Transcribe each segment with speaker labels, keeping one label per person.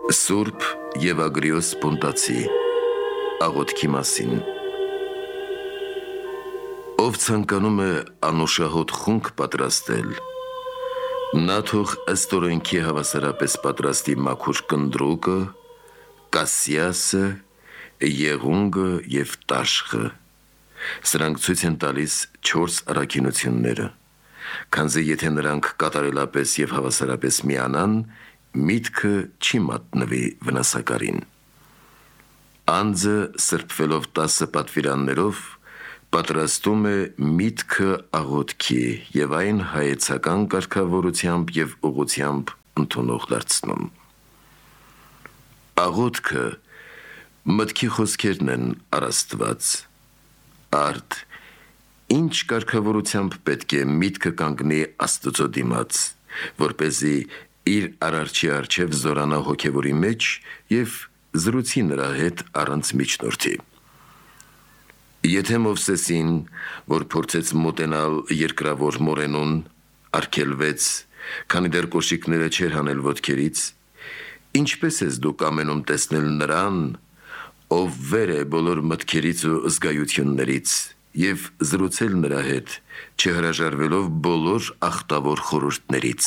Speaker 1: Սուրբ Եվագրիոս Պոնտացի աղոթքի մասին։ Ով ցանկանում է անուշահոտ խունկ պատրաստել, նա թող ըստ օրենքի հավասարապես պատրաստի մաքուր կնդրուկը, կասիասը, եղունգը և տաշխը։ Սրանք ցույց են տալիս 4 առաքինությունները, քանզի եթե նրանք կատարելապես և հավասարապես միանան, միտքը չի մատնվի վնասակարին։ Անձը սրբվելով 10 պատվիրաններով պատրաստում է միտքը աղոթքի և այն հայեցական կարգավորությամբ և ուղղությամբ ընդունող դարձնում։ Աղոթքը մտքի խոսքերն են առ Աստված։ Արդ ինչ կարգավորությամբ պետք է միտքը կանգնի Աստծո դիմաց, որպեսզի իր արարչի առջև զորանա հոգևորի մեջ և զրուցի նրա հետ առանց միջնորդի։ Եթե Մովսեսին, որ փորձեց մոտենալ երկրավոր մորենուն, արգելվեց, քանի դեռ կոշիկները չէր հանել ոտքերից, ինչպես ես դու կամենում տեսնել նրան, ով վեր է բոլոր մտքերից ու զգայություններից, և զրուցել նրա հետ, չհրաժարվելով բոլոր ախտավոր խորհուրդներից։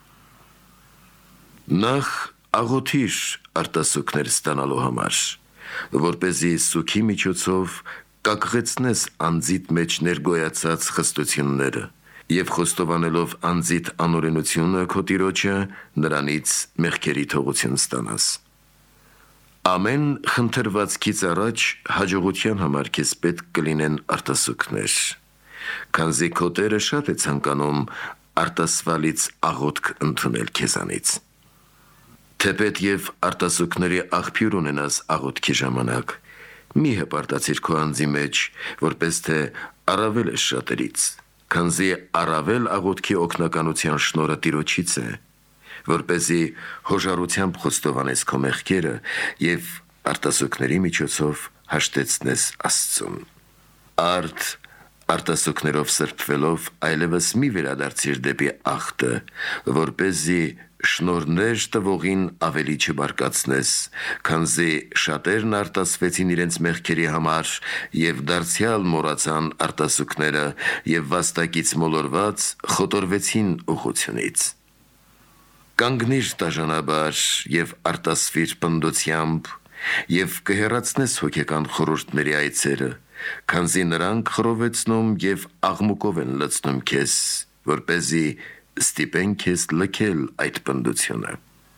Speaker 1: Նախ աղոթիր արտասուքներ ստանալու համար, որպեսզի սուքի միջոցով կակղեցնես անձիդ մեջ ներգոյացած խստությունները և խոստովանելով անձիդ անօրենությունը քո Տիրոջը, նրանից մեղքերի թողություն ստանաս։ Ամեն խնդրվածքից առաջ հաջողության համար քեզ պետք կլինեն արտասուքներ, քանզի քո Տերը շատ է ցանկանում արտասվալից աղոթք ընդունել քեզանից։ Թեպետ և արտասուքների աղբյուր ունենաս աղոթքի ժամանակ, մի հպարտացիր քո անձի մեջ, որպես թե առավել ես շատերից, քանզի առավել աղոթքի օգնականության շնորհը Տիրոջից է, որպեսզի հոժարությամբ խոստովանես քո մեղքերը և արտասուքների միջոցով հաշտեցնես Աստծուն։ Արդ արտասուքներով սրբվելով այլևս մի վերադարձիր դեպի աղտը, որպեսզի շնորհներ տվողին ավելի չբարկացնես, քանզի շատերն արտասվեցին իրենց մեղքերի համար և դարձյալ մոռացան արտասուքները և վաստակից մոլորված խոտորվեցին ուղղությունից։ Կանգնիր դաժանաբար և արտասվիր պնդությամբ և կհեռացնես հոգեկան խորհուրդների այցերը, քանզի նրանք խռովեցնում և աղմուկով են լցնում քեզ, որպեսզի ստիպեն քեզ լքել այդ պնդությունը։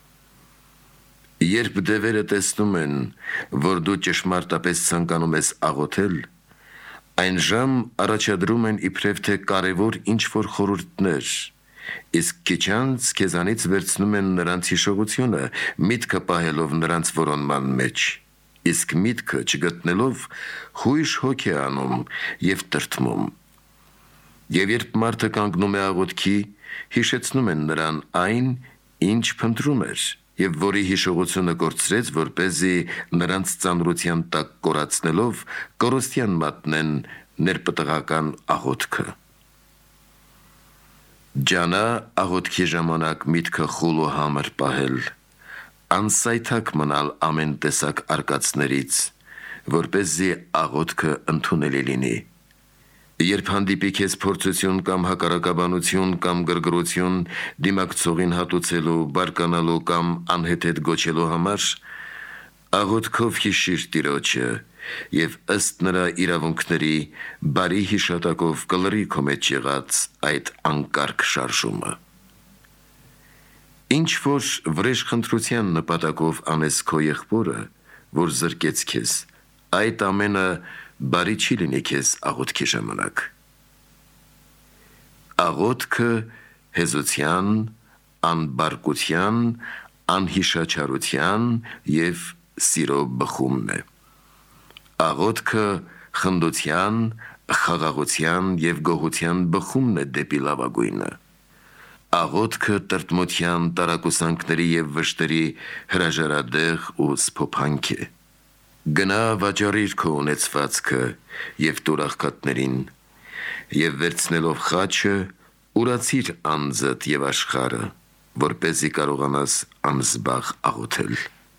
Speaker 1: Երբ դևերը տեսնում են, որ դու ճշմարտապես ցանկանում ես աղոթել, այնժամ առաջադրում են իբրև թե կարևոր ինչ-որ խորհուրդներ, իսկ քիչ անց քեզանից վերցնում են նրանց հիշողությունը, միտքը պահելով նրանց որոնման մեջ, իսկ միտքը չգտնելով հույժ հոգ է անում և տրտմում։ Եվ երբ մարդը կանգնում է աղոթքի, հիշեցնում են նրան այն, ինչ փնտրում էր, և որի հիշողությունը կորցրեց, որպեսզի նրանց ծանրության տակ կորացնելով կորստյան մատնեն ներպտղական աղոթքը։ Ջանա աղոթքի ժամանակ միտքը խուլ ու համր պահել, անսայթակ մնալ ամեն տեսակ արկածներից, որպեսզի աղոթքը ընդունելի լինի։ Երբ հանդիպի քեզ փորձություն կամ հակառակաբանություն կամ գրգռություն դիմակցողին հատուցելու, բարկանալու կամ անհեթեթ գոչելու համար, աղոթքով հիշիր Տիրոջը և ըստ նրա իրավունքների բարի հիշատակով կլրի քո մեջ եղած այդ անկարգ շարժումը։ Ինչ որ վրեժխնդրության նպատակով անես քո եղբորը, որ զրկեց քեզ, այդ ամենը բարի չի լինի քեզ աղոթքի ժամանակ։ Աղոթքը հեզության, անբարկության, անհիշաչարության և սիրո բխումն է։ Աղոթքը խնդության, խաղաղության և գոհության բխումն է դեպի լավագույնը։ Աղոթքը տրտմության, տարակուսանքների և վշտերի հրաժարադեղ ու սփոփանք է։ Գնա վաճառիր քո ունեցվածքը և տուր աղքատներին, և վերցնելով խաչը, ուրացիր անձդ և աշխարհը, որպեսզի կարողանաս անզբաղ աղոթել։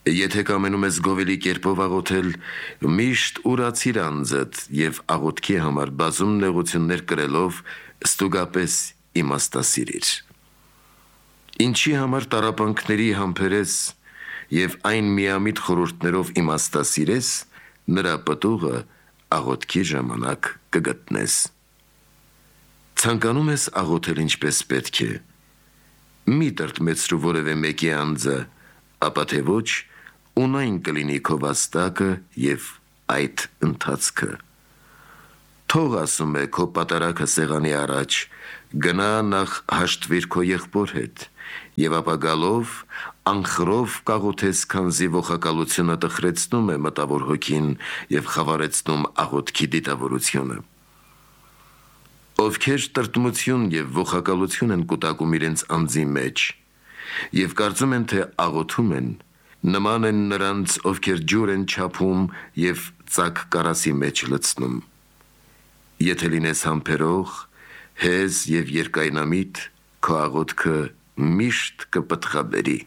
Speaker 1: Եթե կամենում ես գովելի կերպով աղոթել, միշտ ուրացիր անձդ և աղոթքի համար բազում նեղություններ կրելով ստուգապես իմաստասիրիր։ Ինչի համար տառապանքների համբերես և այն միամիտ խորհուրդներով իմաստասիրես, նրա պտուղը աղոթքի ժամանակ կգտնես։ Ցանկանում ես աղոթել ինչպես պետք է, մի տրտմեցրու որևէ մեկի անձը, ապա թե ոչ, ունայն կլինի քո վաստակը և այդ ընթացքը։ Թող ասում է քո պատարագը սեղանի առաջ, գնա նախ հաշտվիր քո եղբոր հետ, և ապա գալով անխռով կաղոթես, քանզի ողակալությունը տխրեցնում է մտավոր հոգին և խավարեցնում աղոթքի դիտավորությունը։ Ովքեր տրտմություն և ողակալություն են կուտակում իրենց անձի մեջ և կարծում են, թե աղոթում են, նման են նրանց, ովքեր ջուր են չափում և ծակ կարասի մեջ լցնում։ Եթե լինես համբերող, հեզ և երկայնամիտ, քո աղոթքը միշտ կպտղաբերի։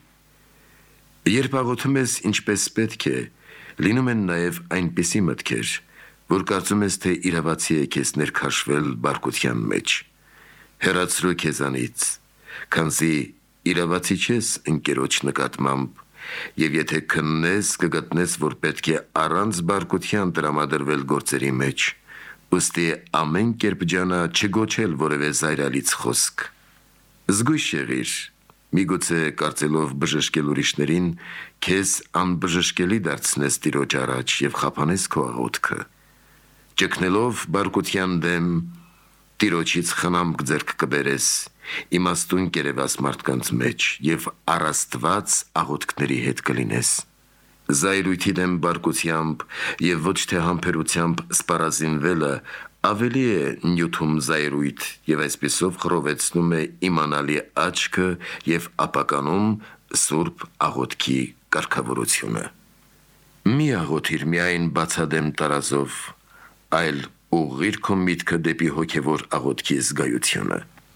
Speaker 1: Երբ աղոթում ես ինչպես պետք է, լինում են նաև այնպիսի մտքեր, որ կարծում ես, թե իրավացի է քեզ ներքաշվել բարկության մեջ։ Հեռացրու քեզանից, քանզի իրավացի չես ընկերոջ նկատմամբ, և եթե քննես, կգտնես, որ պետք է առանց բարկության տրամադրվել գործերի մեջ, ուստի ամեն կերպ ջանա չգոչել որևէ զայրալից խոսք։ Զգույշ եղիր, միգուցե կարծելով բժշկել ուրիշներին, քեզ անբժշկելի դարձնես Տիրոջ առաջ և խափանես քո աղոթքը։ Ճգնելով բարկության դեմ, Տիրոջից խնամք ձեռք կբերես, իմաստուն կերևաս մարդկանց մեջ և առ Աստված աղոթքների հետ կլինես։ Զայրույթի դեմ բարկությամբ և ոչ թե համբերությամբ սպառազինվելը ավելի է նյութում զայրույթ և այսպիսով խռովեցնում է իմանալի աչքը և ապականում սուրբ աղոթքի կարգավորությունը։ Մի աղոթիր միայն բացադեմ տարազով, այլ ուղղիր քո միտքը դեպի հոգևոր աղոթքի զգայությունը։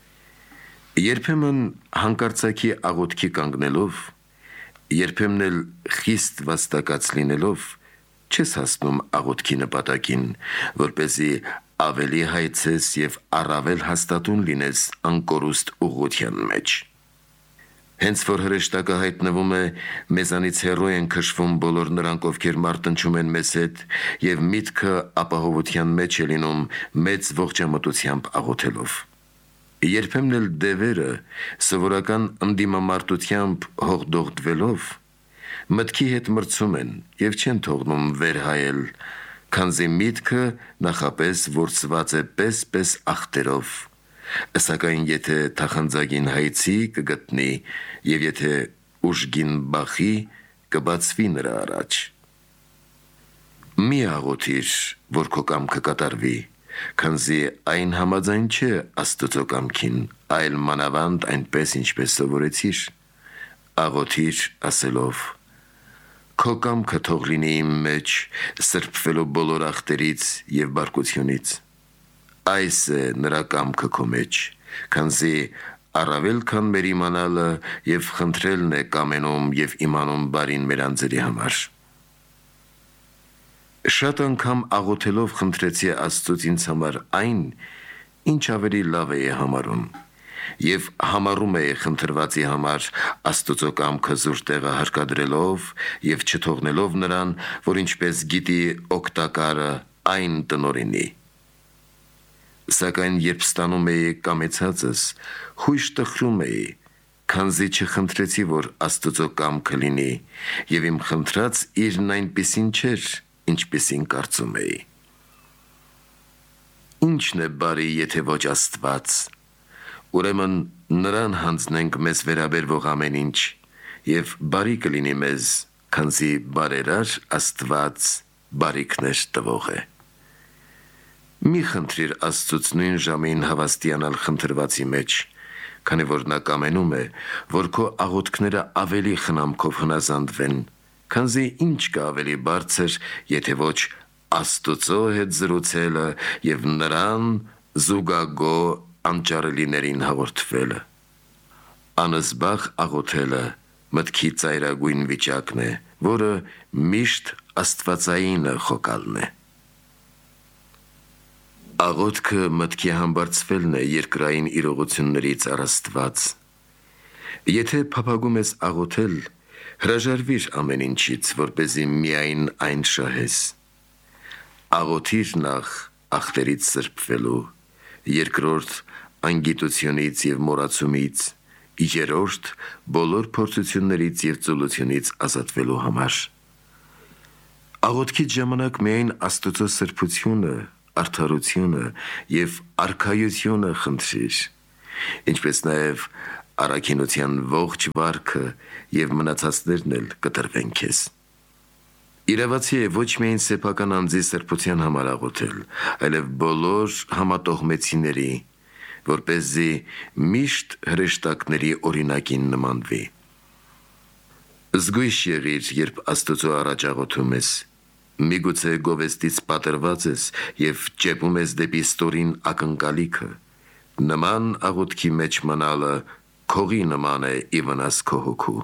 Speaker 1: Երբեմն հանկարծակի աղոթքի կանգնելով, երբեմն էլ խիստ վաստակած լինելով, չես հասնում աղոթքի նպատակին, որպեսզի ավելի հայցես և առավել հաստատուն լինես անկորուստ ուղղության մեջ։ Հենց որ հրեշտակը հայտնվում է, մեզանից հեռու են քշվում բոլոր նրանք, ովքեր մարտնչում են մեզ հետ, և միտքը ապահովության մեջ է լինում մեծ ողջամտությամբ աղոթելով։ Երբեմն էլ դևերը սովորական ընդդիմամարտությամբ հողդողդվելով, մտքի հետ մրցում են և չեն թողնում վերհայել, քանզի միտքը նախապես որսված է պես ախտերով, սակայն եթե թախանձագին հայցի, կգտնի, և եթե ուժգին բախի, կբացվի նրա առաջ։ Մի աղոթիր, որ քո կամքը կատարվի, քանզի այն համաձայն չէ Աստծո կամքին, այլ մանավանդ այնպես, ինչպես սովորեցիր։ Աղոթիր ասելով. «Քո կամքը թող լինի իմ մեջ, սրբվելով բոլոր ախտերից և բարկությունից»։ Այս է նրա կամքը քո մեջ, քանզի առավել քան մեր իմանալը և խնդրելն է կամենում և իմանում բարին մեր անձերի համար։ Շատ անգամ աղոթելով խնդրեցի Աստծուց ինձ համար այն, ինչ ավելի լավ էի համարում, և համառում էի խնդրվածի համար Աստծո կամքը զուր տեղը հարկադրելով և չթողնելով նրան, որ ինչպես գիտի օգտակարը այն տնօրինի։ Սակայն երբ ստանում էի կամեցածս, հույժ տխրում էի, քանզի չխնդրեցի, որ Աստծո կամքը լինի, և իմ խնդրած իրն այնպիսին չէր, ինչպիսին կարծում էի։ Ի՞նչն է բարի, եթե ոչ Աստված։ Ուրեմն նրան հանձնենք մեզ վերաբերվող ամեն ինչ, և բարի կլինի մեզ, քանզի բարերար Աստված բարիքներ տվող է։ Մի խնդրիր Աստծուց նույն ժամին հավաստիանալ խնդրվածի մեջ, քանի որ նա կամենում է, որ քո աղոթքները ավելի խնամքով հնազանդվեն, քանզի ինչ կա ավելի բարձր, եթե ոչ Աստծո հետ զրուցելը և նրան զուգագո անճարելիներին հաղորդվելը։ Անզբաղ աղոթելը մտքի ծայրագույն վիճակն է, որը միշտ աստվածայինը խոկալն է։ Աղոթքը մտքի համբարձվելն է երկրային իրողություններից առ Աստված։ Եթե փափագում ես աղոթել, հրաժարվիր ամեն ինչից, որպեսզի միայն այն շահես։ Աղոթիր նախ ախտերից սրբվելու, երկրորդ անգիտությունից և մոռացումից, երրորդ բոլոր փորձություններից և ծուլությունից ազատվելու համար։ Աղոթքից ժամանակ միայն Աստծո սրբությունը, արդարությունը և արքայությունը խնդրիր, ինչպես նաև առաքինության ողջ վարքը և մնացածներն էլ կտրվեն քեզ։ Իրավացի է ոչ միայն սեփական անձի սրբության համար աղոթել, այլև բոլոր համատողմեցիների, որպեսզի միշտ հրեշտակների օրինակին նմանվի։ Զգույշ եղիր, երբ Աստծո առաջ աղոթում ես, միգուցե գովեստից պատրված ես և ճեպում ես դեպի ստորին ակնկալիքը, նման աղոթքի մեջ մնալը քողի նման է ի վնաս քո հոգու։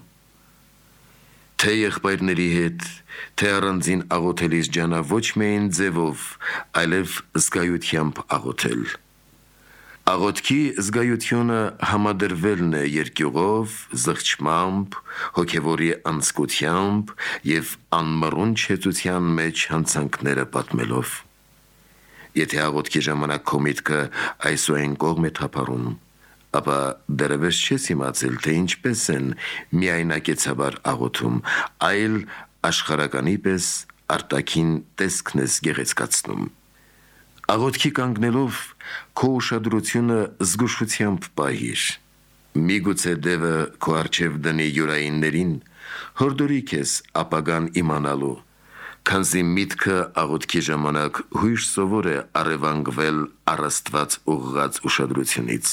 Speaker 1: Թե եղբայրների հետ, թե առանձին աղոթելիս ջանա ոչ միայն ձևով, այլև զգայությամբ աղոթել։ Աղոթքի զգայությունը համադրվելն է երկյուղով, զղջմամբ, հոգևորի անձկությամբ և անմռունչ հեծության մեջ հանցանքները պատմելով։ Եթե աղոթքի ժամանակ քո միտքը այսուհեն կողմ է թափառում, ապա դեռևս չես իմացել, թե ինչպես են միայնակեցաբար աղոթում, այլ աշխարհականի պես արտաքին տեսքն ես գեղեցկացնում։ Աղոթքի կանգնելով քո ուշադրությունը զգուշությամբ պահիր։ Միգուցե դևը քո առջև դնի յուրայիններին, հորդորի քեզ ապագան իմանալու, քանզի միտքը աղոթքի ժամանակ հույժ սովոր է առևանգվել առ Աստված ուղղված ուշադրությունից։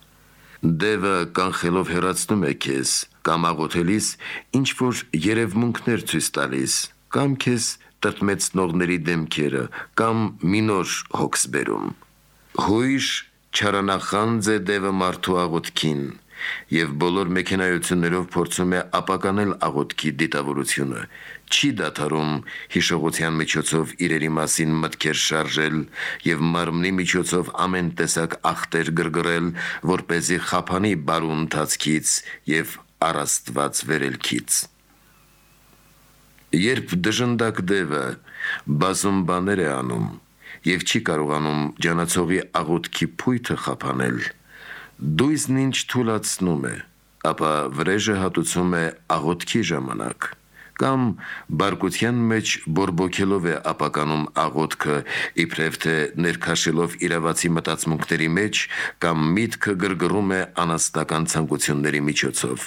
Speaker 1: Դևը կանխելով հեռացնում է քեզ, կամ աղոթելիս ինչ-որ երևմունքներ ցույց տալիս, կամ քեզ տրտմեցնողների դեմքերը, կամ մի նոր հոգս բերում։ Հույժ չարանախանձ է դևը մարդու աղոթքին և բոլոր մեքենայություններով փորձում է ապականել աղոթքի դիտավորությունը, չի դադարում հիշողության միջոցով իրերի մասին մտքեր շարժել և մարմնի միջոցով ամեն տեսակ ախտեր գրգռել, որպեսզի խափանի բարու ընթացքից և առ Աստված վերելքից։ Երբ դժնդակ դևը բազում բաներ է անում և չի կարողանում ջանացողի աղոթքի փույթը խափանել, դույզն ինչ թուլացնում է, ապա վրեժը հատուցում է աղոթքի ժամանակ, կամ բարկության մեջ բորբոքելով է ապականում աղոթքը, իբրև թե ներքաշելով իրավացի մտածմունքների մեջ, կամ միտքը գրգռում է անասնական ցանկությունների միջոցով։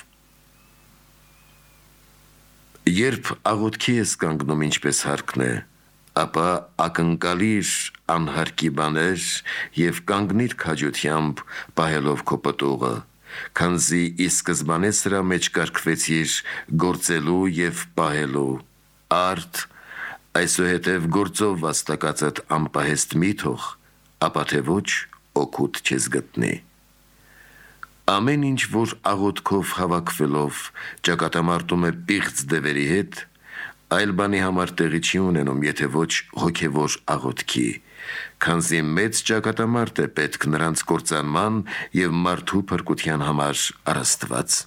Speaker 1: Երբ աղոթքի ես կանգնում ինչպես հարկն է, ապա ակնկալիր անհարկի բաներ և կանգնիր քաջությամբ, պահելով քո պտուղը, քանզի ի սկզբանե սրա մեջ կարգվեցիր գործելու և պահելու, արդ այսուհետև գործով վաստակածդ անպահեստ մի թող, ապա թե ոչ օգուտ չես գտնի։ Ամեն ինչ, որ աղոթքով հավաքվելով ճակատամարտում է պիղծ դևերի հետ, այլ բանի համար տեղի չի ունենում, եթե ոչ հոգևոր աղոթքի, քանզի մեծ ճակատամարտ է պետք նրանց կործանման և մարդու փրկության համար առ Աստված։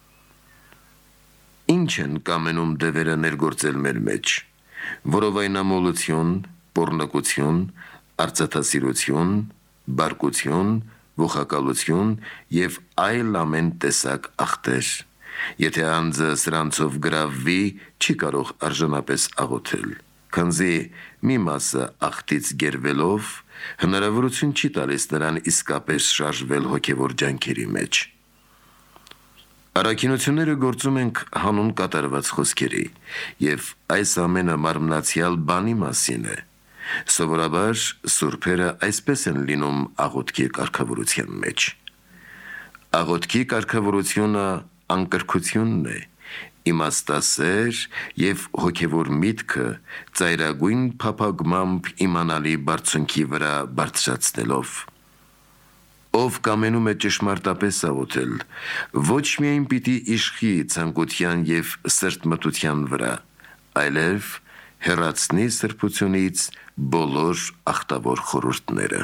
Speaker 1: Ինչ են կամենում դևերը ներգործել մեր մեջ, որովայնամոլություն, պոռնկություն, արծաթասիրություն, բարկություն, ողակալություն և այլ ամեն տեսակ ախտեր։ Եթե անձը սրանցով գրավվի, չի կարող արժանապես աղոթել, քանզի մի մասը ախտից գերվելով հնարավորություն չի տալիս նրան իսկապես շարժվել հոգևոր ջանքերի մեջ։ Առաքինությունները գործում ենք հանուն կատարված խոսքերի, և այս ամենը մարմնացյալ բանի մասին է։ Սովորաբար սուրբերը այսպես են լինում աղոթքի կարգավորության մեջ։ Աղոթքի կարգավորությունը անկրքությունն է, իմաստասեր և հոգևոր միտքը ծայրագույն փափագմամբ իմանալի բարձունքի վրա բարձրացնելով։ Ով կամենում է ճշմարտապես աղոթել, ոչ միայն պիտի իշխի ցանկության և սրտմտության վրա, այլև հեռացնի սրբությունից բոլոր ախտավոր խորհուրդները։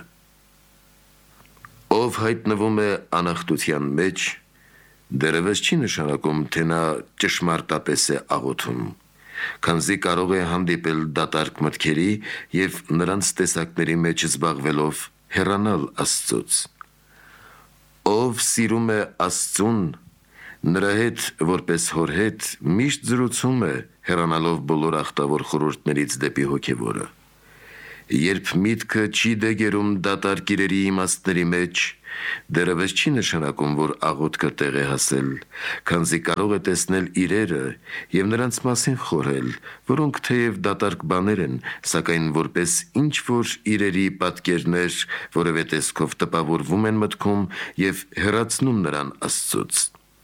Speaker 1: Ով հայտնվում է անախտության մեջ, դեռևս չի նշանակում, թե նա ճշմարտապես է աղոթում, քանզի կարող է հանդիպել դատարկ մտքերի և նրանց տեսակների մեջ զբաղվելով հեռանալ Աստծուց։ Ով սիրում է Աստծուն, նրա հետ որպես հոր հետ միշտ զրուցում է, հեռանալով բոլոր ախտավոր խորհուրդներից դեպի հոգևորը։ Երբ միտքը չի դեգերում դատարկ իրերի իմաստների մեջ, դեռևս չի նշանակում, որ աղոթքը տեղ է հասել, քանզի կարող է տեսնել իրերը և նրանց մասին խորհել, որոնք թեև դատարկ բաներ են, սակայն որպես ինչ-որ իրերի պատկերներ որևէ տեսքով տպավորվում են մտքում և հեռացնում նրան Աստծուց։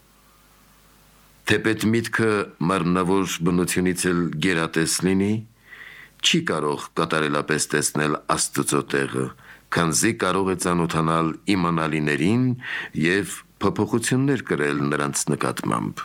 Speaker 1: Թեպետ միտքը մարմնավոր բնությունից էլ գերատես լինի, չի կարող կատարելապես տեսնել Աստծո տեղը, քանզի կարող է ծանոթանալ իմանալիներին և փոփոխություններ կրել նրանց նկատմամբ։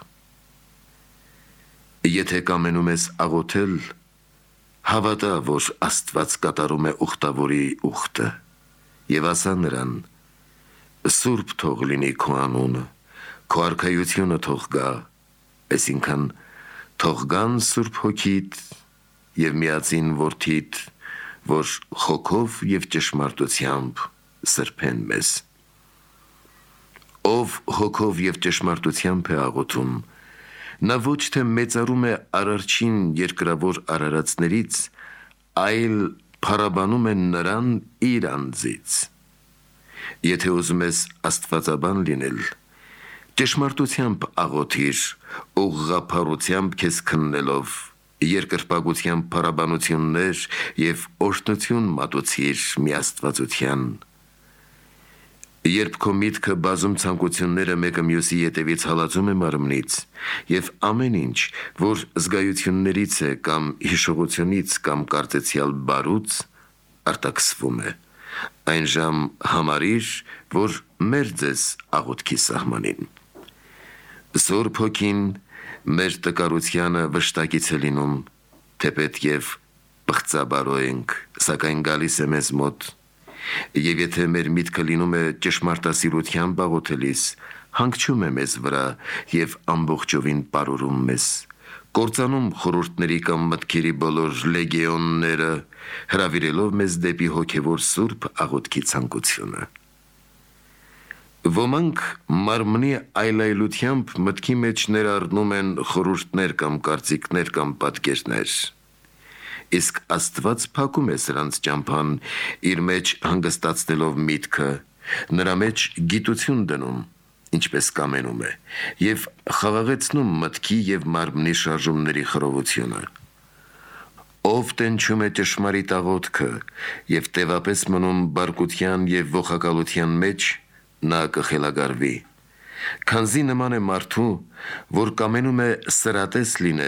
Speaker 1: Եթե կամենում ես աղոթել, հավատա, որ Աստված կատարում է ուխտավորի ուխտը, և ասա նրան. «Սուրբ թող լինի քո անունը, քո արքայությունը թող գա», այսինքն թող գան Սուրբ Հոգիդ և միածին Որդիդ, որ հոգով և ճշմարտությամբ սրբեն մեզ։ Ով հոգով և ճշմարտությամբ է աղոթում, նա ոչ թե մեծարում է Արարչին երկրավոր արարածներից, այլ փառաբանում է նրան իր անձից։ Եթե ուզում ես աստվածաբան լինել, ճշմարտությամբ աղոթիր, ուղղափառությամբ քեզ քննելով, երկրպագությամբ փառաբանություններ և օրհնություն մատուցիր միաստվածության։ Երբ քո միտքը բազում ցանկությունները մեկը մյուսի ետևից հալածում է մարմնից, և ամեն ինչ, որ զգայություններից է կամ հիշողությունից կամ կարծեցյալ բարուց, արտաքսվում է, այն ժամ համարիր, որ մերձ ես աղոթքի սահմանին։ Սուրբ Հոգին մեր տկարությանը վշտակից է լինում, թեպետ և պղծաբարո ենք, սակայն գալիս է մեզ մոտ, և եթե մեր միտքը լինում է ճշմարտասիրությամբ աղոթելիս, հանգչում է մեզ վրա և ամբողջովին պարուրում մեզ, կործանում խորհուրդների կամ մտքերի բոլոր լեգեոնները, հրավիրելով մեզ դեպի հոգևոր սուրբ աղոթքի ցանկությունը։ Ոմանք մարմնի այլայլությամբ մտքի մեջ ներառնում են խորհուրդներ կամ կարծիքներ կամ պատկերներ, իսկ Աստված փակում է սրանց ճամփան, իր մեջ հանգստացնելով միտքը, նրա մեջ գիտություն դնում, ինչպես կամենում է, և խաղաղեցնում մտքի և մարմնի շարժումների խռովությունը։ Ով տենչում է ճշմարիտ աղոթքը և տևապես մնում բարկության և ողակալության մեջ, նա կխելագարվի, քանզի նման է մարդու, որ կամենում է սրատես լինել